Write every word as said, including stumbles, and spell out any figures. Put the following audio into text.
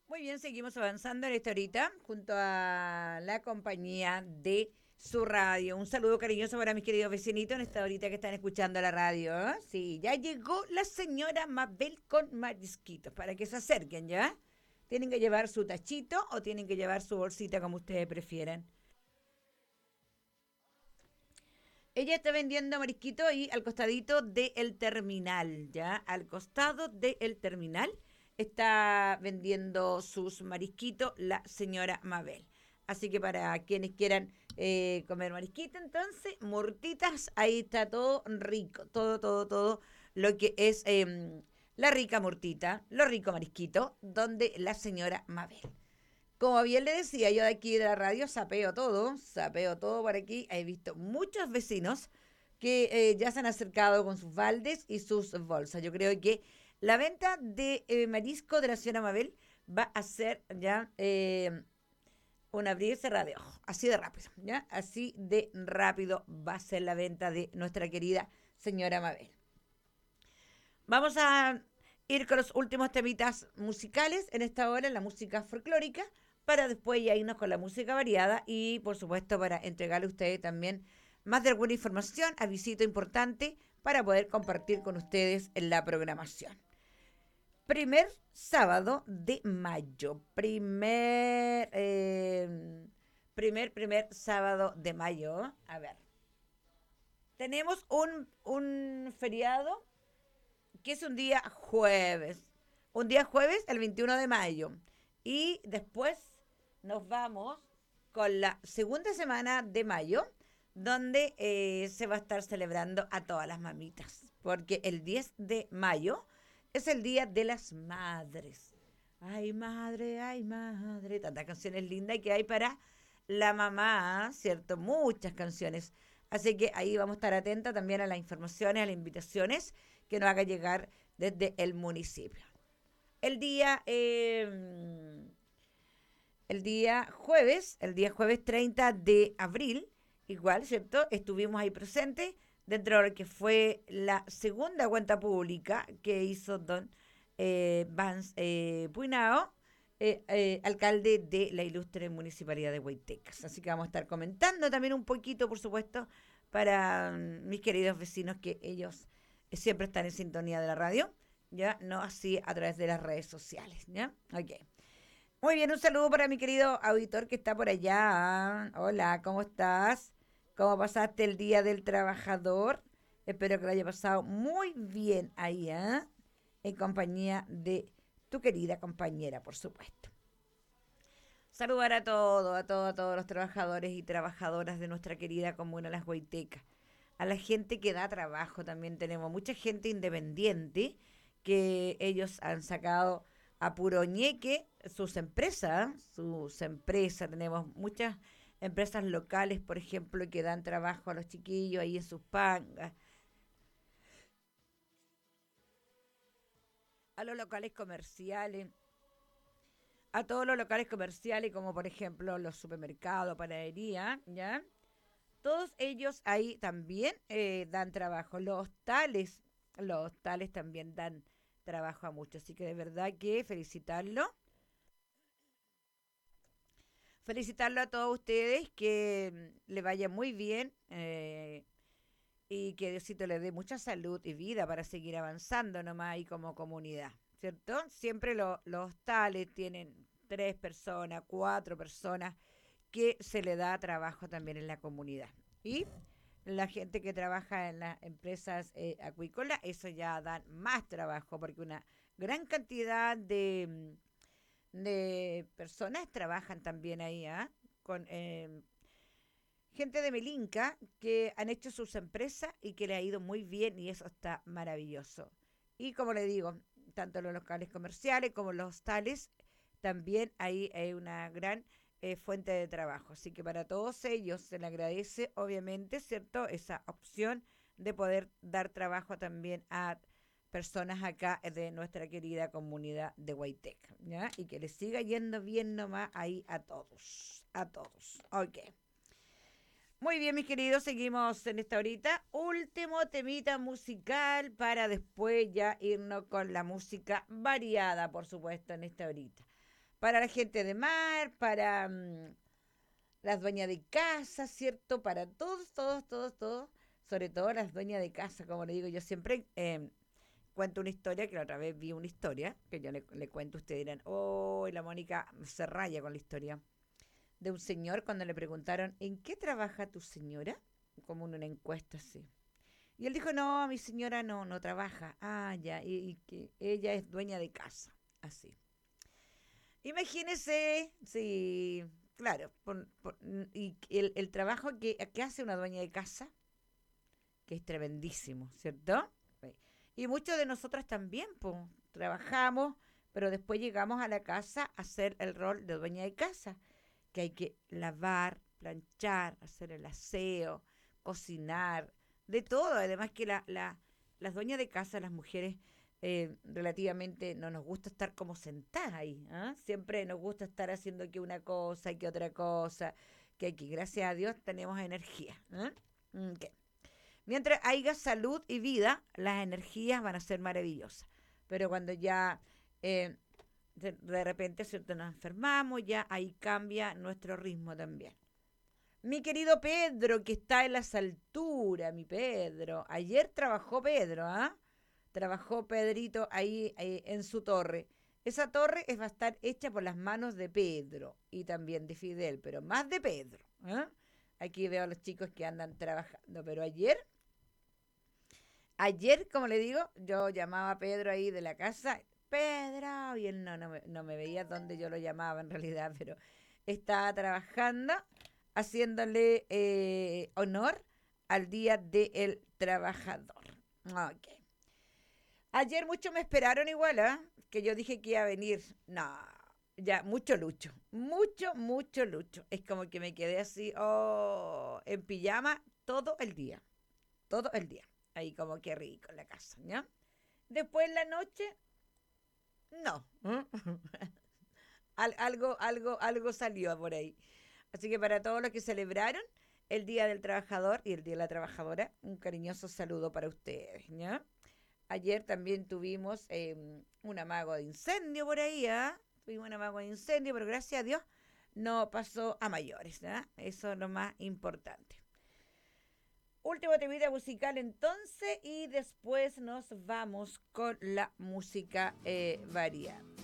Muy bien, seguimos avanzando en esta horita junto a la compañía de su radio. Un saludo cariñoso para mis queridos vecinitos en esta horita que están escuchando la radio. ¿Eh? Sí, ya llegó la señora Mabel con marisquitos para que se acerquen, ¿ya? Tienen que llevar su tachito o tienen que llevar su bolsita como ustedes prefieran. Ella está vendiendo marisquito y al costadito del terminal, ¿ya? Al costado del terminal está vendiendo sus marisquitos la señora Mabel. Así que para quienes quieran eh, comer marisquito, entonces, murtitas, ahí está todo rico, todo, todo, todo lo que es eh, la rica murtita, lo rico marisquito, donde la señora Mabel. Como bien le decía, yo de aquí de la radio sapeo todo, sapeo todo por aquí. He visto muchos vecinos que eh, ya se han acercado con sus baldes y sus bolsas. Yo creo que la venta de eh, marisco de la señora Mabel va a ser ya eh, un abrir y cerrar de ojos. Así de rápido, ¿ya? Así de rápido va a ser la venta de nuestra querida señora Mabel. Vamos a ir con los últimos temitas musicales en esta hora, la música folclórica, para después ya irnos con la música variada y, por supuesto, para entregarle a ustedes también más de alguna información, avisito importante, para poder compartir con ustedes en la programación. Primer sábado de mayo, primer, eh, primer, primer sábado de mayo. A ver, tenemos un, un feriado que es un día jueves. Un día jueves, el veintiuno de mayo. Y después nos vamos con la segunda semana de mayo, donde eh, se va a estar celebrando a todas las mamitas. Porque el diez de mayo es el Día de las Madres. Ay, madre, ay, madre. Tantas canciones lindas que hay para la mamá, ¿cierto? Muchas canciones. Así que ahí vamos a estar atentas también a las informaciones, a las invitaciones que nos haga llegar desde el municipio. El día, eh, el día jueves, el día jueves treinta de abril, igual, ¿cierto? Estuvimos ahí presentes dentro de lo que fue la segunda cuenta pública que hizo don eh, Vance eh, Puinao, eh, eh, alcalde de la ilustre municipalidad de Huaytecas. Así que vamos a estar comentando también un poquito, por supuesto, para um, mis queridos vecinos que ellos siempre están en sintonía de la radio, ya no así a través de las redes sociales, ¿ya? Ok. Muy bien, un saludo para mi querido auditor que está por allá. Hola, ¿cómo estás? ¿Cómo pasaste el Día del Trabajador? Espero que lo haya pasado muy bien ahí, ¿eh? En compañía de tu querida compañera, por supuesto. Saludar a todos, a todos, a todos los trabajadores y trabajadoras de nuestra querida comuna Las Huaytecas. A la gente que da trabajo también tenemos mucha gente independiente que ellos han sacado a puro ñeque sus empresas, sus empresas. Tenemos muchas empresas locales, por ejemplo, que dan trabajo a los chiquillos ahí en sus pangas, a los locales comerciales, a todos los locales comerciales como por ejemplo los supermercados, panadería, ¿ya? Todos ellos ahí también eh, dan trabajo. Los tales, los tales también dan trabajo a muchos. Así que de verdad que felicitarlo. Felicitarlo a todos ustedes, que mm, le vaya muy bien eh, y que Diosito le dé mucha salud y vida para seguir avanzando nomás ahí como comunidad, ¿cierto? Siempre lo- los tales tienen tres personas, cuatro personas que se le da trabajo también en la comunidad. Y la gente que trabaja en las empresas eh, acuícolas, eso ya dan más trabajo porque una gran cantidad de, mm, de personas trabajan también ahí, ¿ah? Con eh, gente de Melinca que han hecho sus empresas y que le ha ido muy bien y eso está maravilloso. Y como le digo, tanto los locales comerciales como los hostales, también ahí hay una gran eh, fuente de trabajo. Así que para todos ellos se le agradece, obviamente, ¿cierto? Esa opción de poder dar trabajo también a personas acá de nuestra querida comunidad de Huayteca, ¿ya? Y que les siga yendo bien nomás ahí a todos, a todos. Ok. Muy bien, mis queridos, seguimos en esta horita. Último temita musical para después ya irnos con la música variada, por supuesto, en esta horita. para la gente de mar, para mm, las dueñas de casa, ¿cierto? Para todos, todos, todos, todos, sobre todo las dueñas de casa, como le digo yo siempre. Eh, cuento una historia, que la otra vez vi una historia, que yo le, le cuento, ustedes dirán, oh, la Mónica se raya con la historia, de un señor cuando le preguntaron, ¿en qué trabaja tu señora? Como en una encuesta así. Y él dijo, no, mi señora no, no trabaja. Ah, ya, y, y que ella es dueña de casa, así. Imagínese, sí, claro, por- por- y el, el trabajo que, que hace una dueña de casa, que es tremendísimo, ¿cierto? Sí. Y muchos de nosotros también, pues, trabajamos, pero después llegamos a la casa a hacer el rol de dueña de casa, que hay que lavar, planchar, hacer el aseo, cocinar, de todo. Además que la, la, las dueñas de casa, las mujeres, eh, relativamente no nos gusta estar como sentadas ahí. ¿Ah? Siempre nos gusta estar haciendo que una cosa y que otra cosa, que aquí, gracias a Dios, tenemos energía. ¿Ah? Ok. Mientras haya salud y vida, las energías van a ser maravillosas. Pero cuando ya eh, de, de repente ¿cierto? Nos enfermamos, ya ahí cambia nuestro ritmo también. Mi querido Pedro, que está en las alturas, mi Pedro. Ayer trabajó Pedro, ¿ah? ¿eh? Trabajó Pedrito ahí eh, en su torre. Esa torre es, va a estar hecha por las manos de Pedro y también de Fidel, pero más de Pedro. ¿Eh? Aquí veo a los chicos que andan trabajando, pero ayer Ayer, como le digo, yo llamaba a Pedro ahí de la casa, Pedro, y él no, no, me, no me veía donde yo lo llamaba en realidad, pero estaba trabajando, haciéndole eh, honor al Día del Trabajador. Ok. Ayer muchos me esperaron igual, ¿ah? ¿eh? Que yo dije que iba a venir. No, ya, mucho lucho, mucho, mucho lucho. Es como que me quedé así, oh, en pijama todo el día todo el día. Ahí como que rico en la casa, ¿ya? Después en la noche, no. Al- algo, algo, algo salió por ahí. Así que para todos los que celebraron el Día del Trabajador y el Día de la Trabajadora, un cariñoso saludo para ustedes, ¿ya? Ayer también tuvimos eh, un amago de incendio por ahí, ¿ah? ¿eh? Tuvimos un amago de incendio, pero gracias a Dios no pasó a mayores, ¿ya? Eso es lo más importante. Último temita musical entonces y después nos vamos con la música eh, variada.